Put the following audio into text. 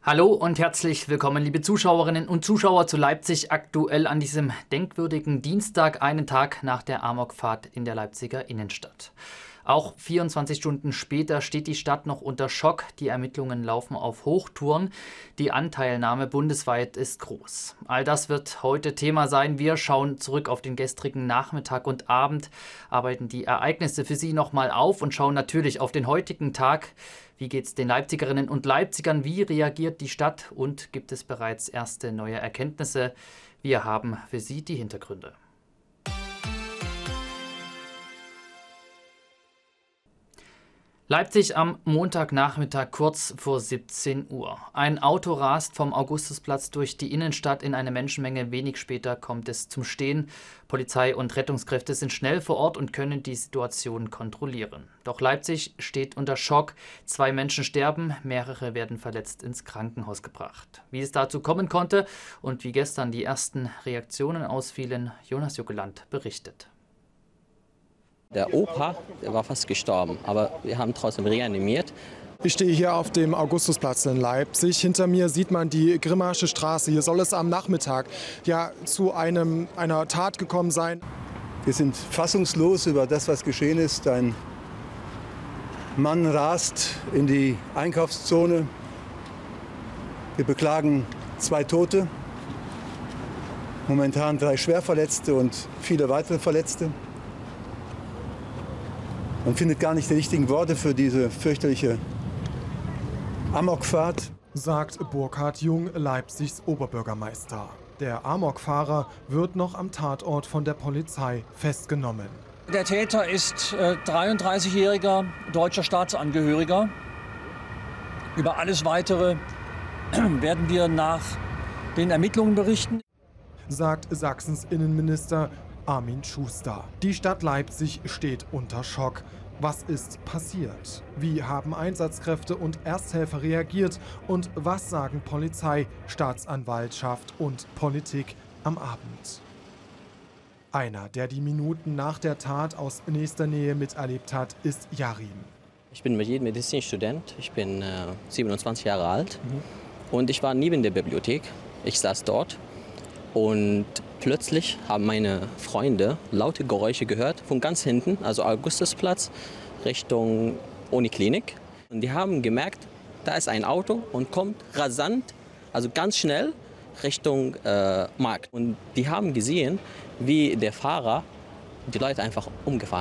Hallo und herzlich willkommen, liebe Zuschauerinnen und Zuschauer, zu Leipzig aktuell an diesem denkwürdigen Dienstag, einen Tag nach der Amokfahrt in der Leipziger Innenstadt. Auch 24 Stunden später steht die Stadt noch unter Schock. Die Ermittlungen laufen auf Hochtouren. Die Anteilnahme bundesweit ist groß. All das wird heute Thema sein. Wir schauen zurück auf den gestrigen Nachmittag und Abend, arbeiten die Ereignisse für Sie nochmal auf und schauen natürlich auf den heutigen Tag. Wie geht es den Leipzigerinnen und Leipzigern? Wie reagiert die Stadt? Und gibt es bereits erste neue Erkenntnisse? Wir haben für Sie die Hintergründe. Leipzig am Montagnachmittag kurz vor 17 Uhr. Ein Auto rast vom Augustusplatz durch die Innenstadt in eine Menschenmenge. Wenig später kommt es zum Stehen. Polizei und Rettungskräfte sind schnell vor Ort und können die Situation kontrollieren. Doch Leipzig steht unter Schock. 2 Menschen sterben, mehrere werden verletzt ins Krankenhaus gebracht. Wie es dazu kommen konnte und wie gestern die ersten Reaktionen ausfielen, Jonas Juckeland berichtet. Der Opa, der war fast gestorben, aber wir haben trotzdem reanimiert. Ich stehe hier auf dem Augustusplatz in Leipzig. Hinter mir sieht man die Grimmarsche Straße. Hier soll es am Nachmittag zu einer Tat gekommen sein. Wir sind fassungslos über das, was geschehen ist. Ein Mann rast in die Einkaufszone. Wir beklagen 2 Tote, momentan 3 Schwerverletzte und viele weitere Verletzte. Man findet gar nicht die richtigen Worte für diese fürchterliche Amokfahrt, sagt Burkhard Jung, Leipzigs Oberbürgermeister. Der Amokfahrer wird noch am Tatort von der Polizei festgenommen. Der Täter ist 33-jähriger deutscher Staatsangehöriger. Über alles Weitere werden wir nach den Ermittlungen berichten, sagt Sachsens Innenminister Armin Schuster. Die Stadt Leipzig steht unter Schock. Was ist passiert? Wie haben Einsatzkräfte und Ersthelfer reagiert? Und was sagen Polizei, Staatsanwaltschaft und Politik am Abend? Einer, der die Minuten nach der Tat aus nächster Nähe miterlebt hat, ist Yarin. Ich bin Medizinstudent, ich bin 27 Jahre alt und ich war neben der Bibliothek. Ich saß dort und plötzlich haben meine Freunde laute Geräusche gehört von ganz hinten, also Augustusplatz, Richtung Uniklinik. Und die haben gemerkt, da ist ein Auto und kommt rasant, also ganz schnell Richtung Markt. Und die haben gesehen, wie der Fahrer die Leute einfach umgefahren